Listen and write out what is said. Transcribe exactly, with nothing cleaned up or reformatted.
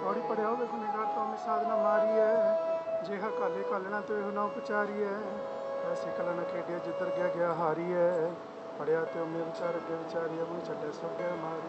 ਔੜੀ ਪੜਿਆ ਹੋਵੇ ਗੁਨੇਗਾਰ ਤੋਂ ਮੈਂ ਸਾਧਨਾ ਮਾਰੀ ਹੈ ਜਿਹਾ ਕਾਲੇ ਕਾਲਣਾ ਤੇ ਉਹ ਨਾ ਉਪਚਾਰੀ ਹੈ ਐਸੀ ਕਲਾ ਨਾ ਖੇਡਿਆ ਜਿੱਧਰ ਗਿਆ ਗਿਆ ਹਾਰੀ ਹੈ ਪੜਿਆ ਤੇ ਉਹ ਮੇਰੇ ਵਿਚਾਰ ਅੱਗੇ ਵਿਚਾਰੀ ਹੈ ਉਹਨੂੰ ਛੱਡਿਆ ਸਭ ਗਿਆ ਮਾਰੀ